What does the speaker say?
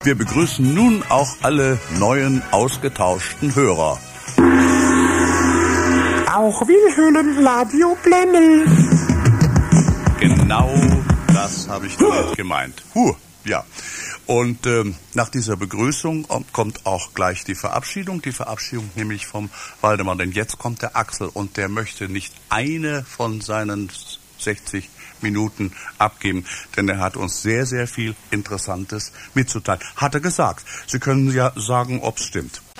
Wir begrüßen nun auch alle neuen, ausgetauschten Hörer. Auch wir hören Radio Blemmel. Genau das habe ich damit gemeint. Ja. Und nach dieser Begrüßung kommt auch gleich die Verabschiedung. Die Verabschiedung nämlich vom Waldemar. Denn jetzt kommt der Axel und der möchte nicht eine von seinen 60 Minuten abgeben, denn er hat uns sehr, sehr viel Interessantes mitzuteilen. Hat er gesagt. Sie können ja sagen, ob es stimmt.